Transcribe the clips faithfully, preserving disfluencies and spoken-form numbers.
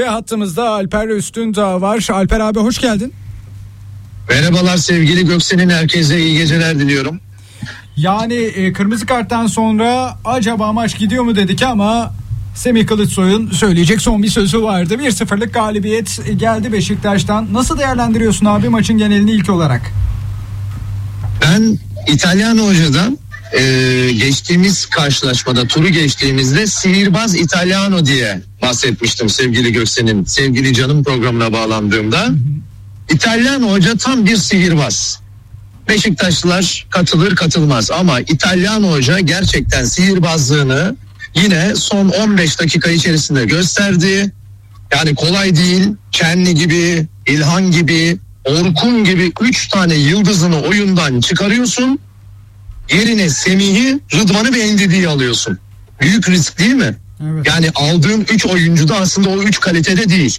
Ve hattımızda Alper Üstündağ var. Alper abi hoş geldin. Merhabalar sevgili Göksel'in, herkese iyi geceler diliyorum. Yani e, kırmızı karttan sonra acaba maç gidiyor mu dedik ama Semih Kılıçsoy'un söyleyecek son bir sözü vardı. bir sıfırlık galibiyet geldi Beşiktaş'tan. Nasıl değerlendiriyorsun abi maçın genelini ilk olarak? Ben İtalyan hocadan e, geçtiğimiz karşılaşmada, turu geçtiğimizde sihirbaz İtalyano diye bahsetmiştim sevgili Göksel'in, sevgili canım programına bağlandığımda. Hı hı. İtalyan hoca tam bir sihirbaz. Beşiktaşlılar katılır katılmaz ama İtalyan hoca gerçekten sihirbazlığını yine son on beş dakika içerisinde gösterdi. Yani kolay değil. Kenni gibi, İlhan gibi, Orkun gibi üç tane yıldızını oyundan çıkarıyorsun. Yerine Semih'i, Rıdvan'ı ve Endidi'yi alıyorsun. Büyük risk değil mi? Evet. Yani aldığın üç oyuncu da aslında o üç kalitede değil.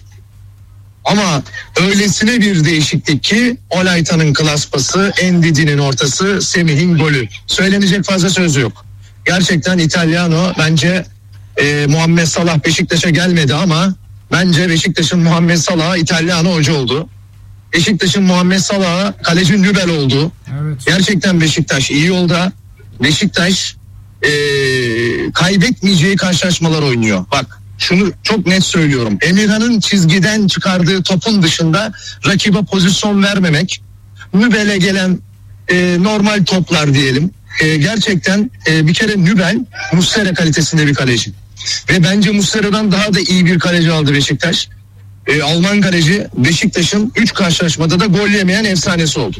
Ama öylesine bir değişiklik ki Olaytan'ın klas pası, Endidi'nin ortası, Semih'in golü. Söylenecek fazla söz yok. Gerçekten İtalyano bence e, Muhammed Salah Beşiktaş'a gelmedi ama bence Beşiktaş'ın Muhammed Salah'a İtalyano hoca oldu. Beşiktaş'ın Muhammed Salah'a kaleci Nübel oldu. Evet. Gerçekten Beşiktaş iyi yolda. Beşiktaş e, kaybetmeyeceği karşılaşmalar oynuyor. Bak şunu çok net söylüyorum. Emirhan'ın çizgiden çıkardığı topun dışında rakibe pozisyon vermemek, Nübel'e gelen e, normal toplar diyelim. E, gerçekten e, bir kere Nübel Muslera kalitesinde bir kaleci. Ve bence Muslera'dan daha da iyi bir kaleci aldı Beşiktaş. E, Alman kaleci Beşiktaş'ın üç karşılaşmada da gol yemeyen efsanesi oldu.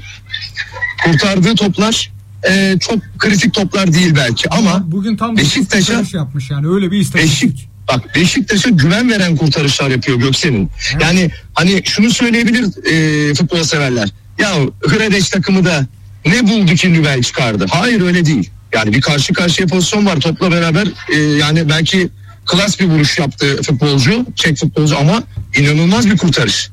Kurtardığı toplar e, çok kritik toplar değil belki ama bugün tam Beşiktaş'a yapmış yani öyle bir istatistik. Beşik, bak Beşiktaş'a güven veren kurtarışlar yapıyor Göksel'in. Evet. Yani hani şunu söyleyebilir e, futbol severler. Ya Hredeş takımı da ne buldu ki Nübel çıkardı? Hayır öyle değil. Yani bir karşı karşıya pozisyon var topla beraber e, yani belki klas bir vuruş yaptı futbolcu, Çek futbolcu ama inanılmaz bir kurtarış.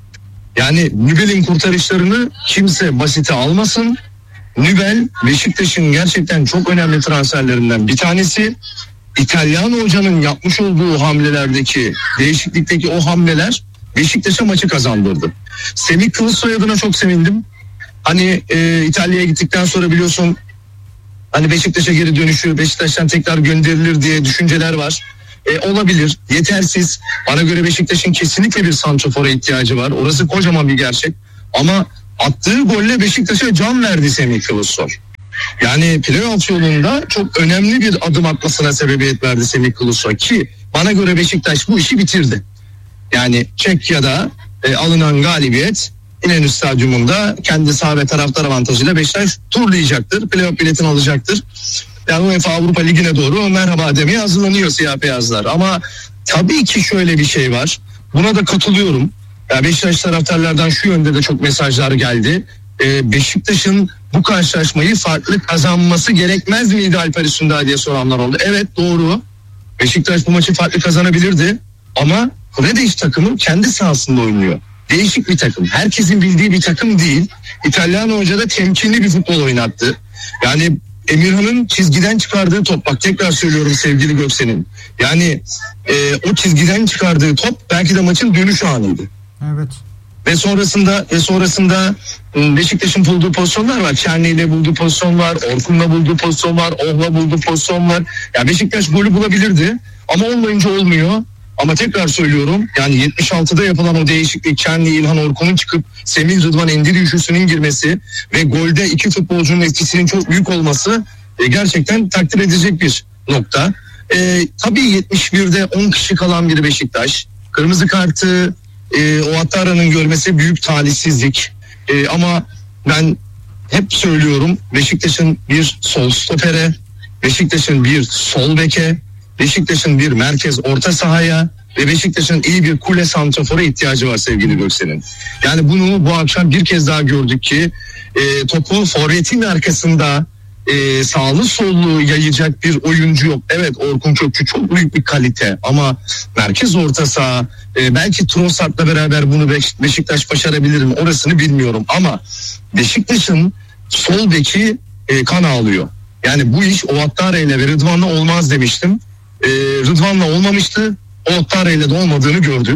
Yani Nübel'in kurtarışlarını kimse basite almasın. Nübel Beşiktaş'ın gerçekten çok önemli transferlerinden bir tanesi. İtalyan hocanın yapmış olduğu hamlelerdeki, değişiklikteki o hamleler Beşiktaş'a maçı kazandırdı. Semih Kılıçsoy adına çok sevindim. Hani e, İtalya'ya gittikten sonra biliyorsun hani Beşiktaş'a geri dönüşü, Beşiktaş'tan tekrar gönderilir diye düşünceler var. E, olabilir, yetersiz. Bana göre Beşiktaş'ın kesinlikle bir santrafora ihtiyacı var. Orası kocaman bir gerçek. Ama attığı golle Beşiktaş'a can verdi Semih Kılıçsoy. Yani playoff yolunda çok önemli bir adım atmasına sebebiyet verdi Semih Kılıçsoy ki bana göre Beşiktaş bu işi bitirdi. Yani Çekya'da e, alınan galibiyet İnönü Stadyumunda kendi saha ve taraftar avantajıyla Beşiktaş turlayacaktır. Playoff biletini alacaktır. Yani UEFA Avrupa Ligi'ne doğru merhaba demeye hazırlanıyor siyah beyazlar. Ama tabii ki şöyle bir şey var. Buna da katılıyorum. Yani Beşiktaş taraftarlardan şu yönde de çok mesajlar geldi. Ee, Beşiktaş'ın bu karşılaşmayı farklı kazanması gerekmez miydi Alper Üstündağ diye soranlar oldu. Evet doğru. Beşiktaş bu maçı farklı kazanabilirdi. Ama Hredeş takımı kendi sahasında oynuyor. Değişik bir takım. Herkesin bildiği bir takım değil. İtalyan hoca da temkinli bir futbol oynattı. Yani Emirhan'ın çizgiden çıkardığı top, bak tekrar söylüyorum sevgili Göksel'in. Yani e, o çizgiden çıkardığı top belki de maçın dönüş anıydı. Evet. Ve sonrasında ve sonrasında Beşiktaş'ın bulduğu pozisyonlar var. Çerni ile bulduğu pozisyon var, Orkun'la bulduğu pozisyon var, Oh'la bulduğu pozisyon var. Yani Beşiktaş golü bulabilirdi ama olmayınca olmuyor. Ama tekrar söylüyorum yani yetmiş altıda yapılan o değişiklik, Çerni, İlhan, Orkun'un çıkıp Semih, Rıdvan, Endidi üçlüsünün girmesi ve golde iki futbolcunun etkisinin çok büyük olması e, gerçekten takdir edecek bir nokta. E, tabii yetmiş birde on kişi kalan bir Beşiktaş. Kırmızı kartı e, o Ouattara'nın görmesi büyük talihsizlik. E, ama ben hep söylüyorum Beşiktaş'ın bir sol stopere, Beşiktaş'ın bir sol beke, Beşiktaş'ın bir merkez orta sahaya ve Beşiktaş'ın iyi bir kule santrafora ihtiyacı var sevgili Göksel'in. Yani bunu bu akşam bir kez daha gördük ki e, topu forvetin arkasında e, sağlı sollu yayacak bir oyuncu yok. Evet Orkun Kökçü çok büyük bir kalite ama merkez orta saha e, belki Trossard'la beraber bunu Beşiktaş başarabilir mi orasını bilmiyorum ama Beşiktaş'ın sol beki e, kan ağlıyor. Yani bu iş Ouattara ile ve Rıdvan'la olmaz demiştim. Ee, Rıdvan'la olmamıştı. Ouattara ile de olmadığını gördük.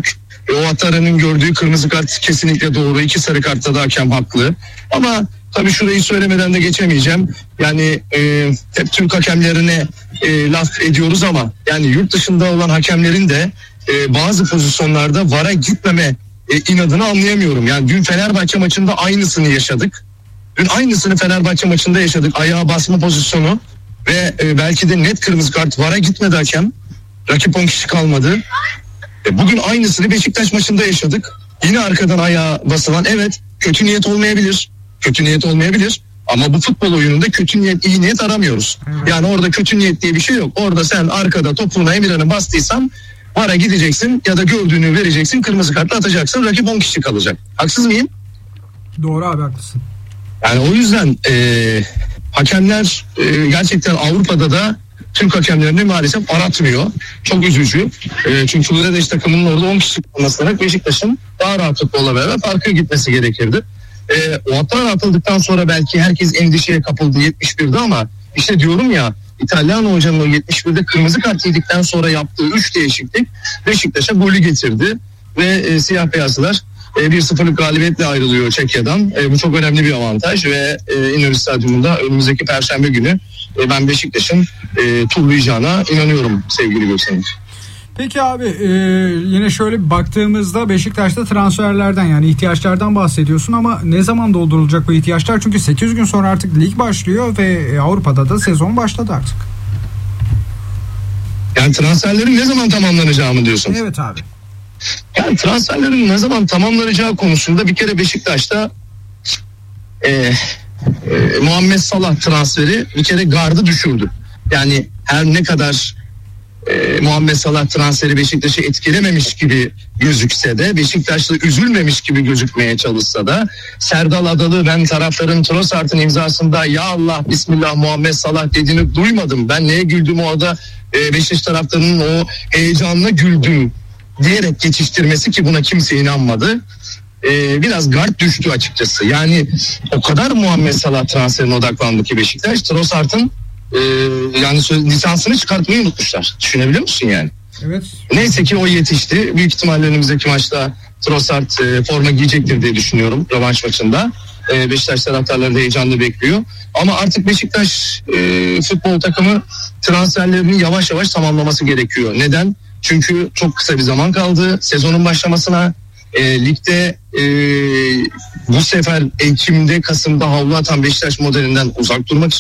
E, o Atara'nın gördüğü kırmızı kart kesinlikle doğru. İki sarı kartta da hakem haklı. Ama tabii şurayı söylemeden de geçemeyeceğim. Yani e, hep Türk hakemlerine e, laf ediyoruz ama yani yurt dışında olan hakemlerin de e, bazı pozisyonlarda V A R'a gitmeme e, inadını anlayamıyorum. Yani dün Fenerbahçe maçında aynısını yaşadık. Dün aynısını Fenerbahçe maçında yaşadık. Ayağa basma pozisyonu ve e, belki de net kırmızı kart. V A R'a gitmedi hakem. Rakip on kişi kalmadı. E, bugün aynısını Beşiktaş maçında yaşadık. Yine arkadan ayağa basılan, evet kötü niyet olmayabilir. Kötü niyet olmayabilir. Ama bu futbol oyununda kötü niyet, iyi niyet aramıyoruz. Yani orada kötü niyet diye bir şey yok. Orada sen arkada topuğuna Emirhan'ı bastıysan V A R'a gideceksin ya da gördüğünü vereceksin, kırmızı kartla atacaksın. Rakip on kişi kalacak. Haksız mıyım? Doğru abi, haklısın. Yani o yüzden e, hakemler e, gerçekten Avrupa'da da Türk hakemlerini maalesef aratmıyor. Çok üzücü. E, çünkü Hıradeş takımının orada on kişi kalmasına Beşiktaş'ın daha rahat futbolla beraber farkı gitmesi gerekirdi. E, o hatalar atıldıktan sonra belki herkes endişeye kapıldı yetmiş birde ama işte diyorum ya, İtalyan hocanın o yetmiş birde kırmızı kart yedikten sonra yaptığı üç değişiklik Beşiktaş'a golü getirdi ve e, siyah beyazlılar e, bir sıfırlık galibiyetle ayrılıyor Çekya'dan. E, bu çok önemli bir avantaj ve e, İnönü Stadyumunda önümüzdeki Perşembe günü e, ben Beşiktaş'ın e, turlayacağına inanıyorum sevgili Göksel'in. Peki abi, e, yine şöyle bir baktığımızda Beşiktaş'ta transferlerden, yani ihtiyaçlardan bahsediyorsun ama ne zaman doldurulacak bu ihtiyaçlar? Çünkü sekiz gün sonra artık lig başlıyor ve Avrupa'da da sezon başladı artık. Yani transferlerin ne zaman tamamlanacağı mı diyorsun? Evet abi. Yani transferlerin ne zaman tamamlanacağı konusunda bir kere Beşiktaş'ta e, e, Muhammed Salah transferi bir kere gardı düşürdü. Yani her ne kadar e, Muhammed Salah transferi Beşiktaş'ı etkilememiş gibi gözükse de, Beşiktaş'ta üzülmemiş gibi gözükmeye çalışsa da, Serdal Adalı ben taraftarın Trossard'ın imzasında ya Allah Bismillah Muhammed Salah dediğini duymadım. Ben neye güldüm orada, e, Beşiktaş taraftarının o heyecanına güldüm diyerek geçiştirmesi ki buna kimse inanmadı. Ee, biraz gard düştü açıkçası. Yani o kadar Muhammed Salah transferine odaklandı ki Beşiktaş, Trossard'ın e, yani söz, lisansını çıkartmayı unutmuşlar. Düşünebiliyor musun yani? Evet. Neyse ki o yetişti. Büyük ihtimalle önümüzdeki maçta Trossard e, forma giyecektir diye düşünüyorum rövanş maçında. E, Beşiktaş taraftarları da heyecanla bekliyor. Ama artık Beşiktaş e, futbol takımı transferlerini yavaş yavaş tamamlaması gerekiyor. Neden? Çünkü çok kısa bir zaman kaldı sezonun başlamasına. E, ligde e, bu sefer Ekim'de, Kasım'da havlu atan Beşiktaş modelinden uzak durmak